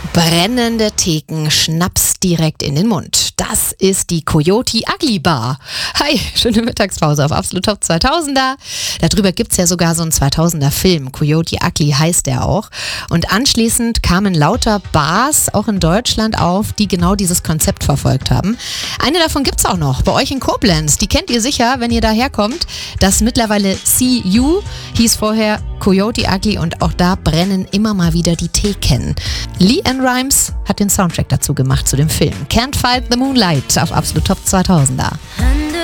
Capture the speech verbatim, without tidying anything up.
Brennende Theken, Schnaps direkt in den Mund. Das ist die Coyote Ugly Bar. Hi, schöne Mittagspause auf Absolut Top zweitausender. Darüber gibt's ja sogar so einen zweitausender Film. Coyote Ugly heißt der auch. Und anschließend kamen lauter Bars, auch in Deutschland, auf, die genau dieses Konzept verfolgt haben. Eine davon gibt's auch noch, bei euch in Koblenz. Die kennt ihr sicher, wenn ihr daherkommt. Das mittlerweile C U hieß vorher Coyote Ugly und auch da brennen immer mal wieder die Theken. LeAnn Rimes hat den Soundtrack dazu gemacht zu dem Film. Can't Fight the Moonlight auf Absolut Top zweitausender.